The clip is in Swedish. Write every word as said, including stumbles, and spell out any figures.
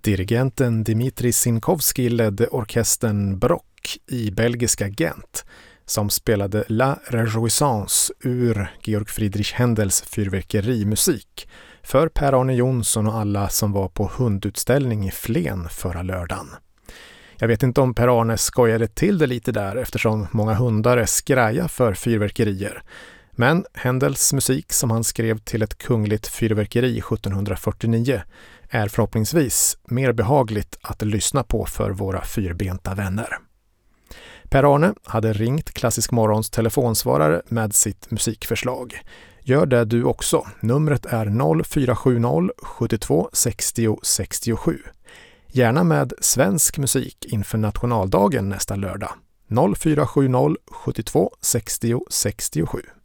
Dirigenten Dmitri Sinkovski ledde orkestern Barock i belgiska Gent som spelade La Réjouissance ur Georg Friedrich Händels fyrverkerimusik för Per-Arne Jonsson och alla som var på hundutställning i Flen förra lördagen. Jag vet inte om Per-Arne skojade till det lite där eftersom många hundar skraja för fyrverkerier. Men Händels musik som han skrev till ett kungligt fyrverkeri sjuttonhundrafyrtionio är förhoppningsvis mer behagligt att lyssna på för våra fyrbenta vänner. Per-Arne hade ringt Klassisk Morgons telefonsvarare med sitt musikförslag. Gör det du också. Numret är noll fyra sju noll sjuttiotvå sextio sextiosju. Gärna med svensk musik inför nationaldagen nästa lördag. noll fyra sju noll sjuttiotvå sextio sextiosju.